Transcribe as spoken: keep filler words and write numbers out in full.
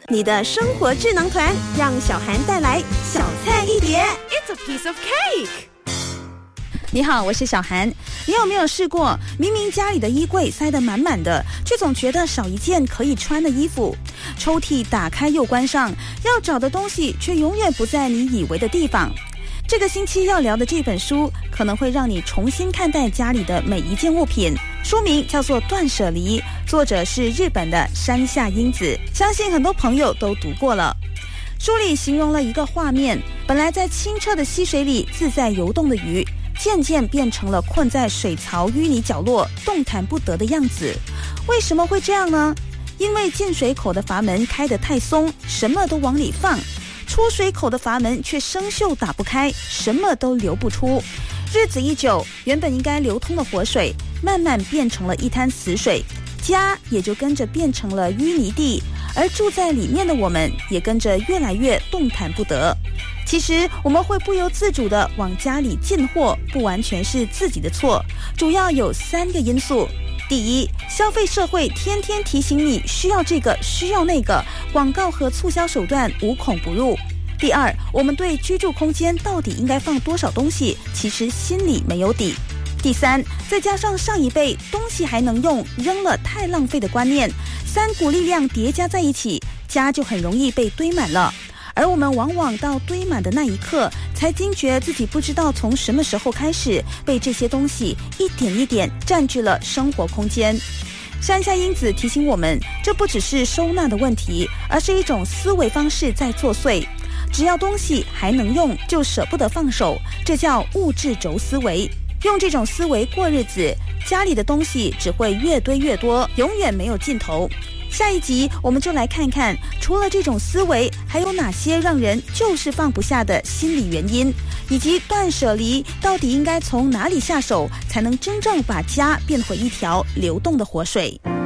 你的生活智囊团，让小涵带来小菜一碟。 It's a piece of cake。 你好，我是小涵。你有没有试过，明明家里的衣柜塞得满满的，却总觉得少一件可以穿的衣服？抽屉打开又关上，要找的东西却永远不在你以为的地方。这个星期要聊的这本书，可能会让你重新看待家里的每一件物品。书名叫做《断舍离》，作者是日本的山下英子，相信很多朋友都读过了。书里形容了一个画面，本来在清澈的溪水里自在游动的鱼，渐渐变成了困在水槽淤泥角落动弹不得的样子。为什么会这样呢？因为进水口的阀门开得太松，什么都往里放，出水口的阀门却生锈打不开，什么都流不出。日子一久，原本应该流通的活水慢慢变成了一滩死水，家也就跟着变成了淤泥地，而住在里面的我们也跟着越来越动弹不得。其实我们会不由自主地往家里进货，不完全是自己的错，主要有三个因素。第一，消费社会天天提醒你需要这个需要那个，广告和促销手段无孔不入。第二，我们对居住空间到底应该放多少东西，其实心里没有底。第三，再加上上一辈东西还能用，扔了太浪费的观念，三股力量叠加在一起，家就很容易被堆满了。而我们往往到堆满的那一刻，才惊觉自己不知道从什么时候开始，被这些东西一点一点占据了生活空间。山下英子提醒我们，这不只是收纳的问题，而是一种思维方式在作祟。只要东西还能用，就舍不得放手，这叫物质轴思维。用这种思维过日子，家里的东西只会越堆越多，永远没有尽头。下一集我们就来看看，除了这种思维，还有哪些让人就是放不下的心理原因，以及断舍离到底应该从哪里下手，才能真正把家变回一条流动的活水。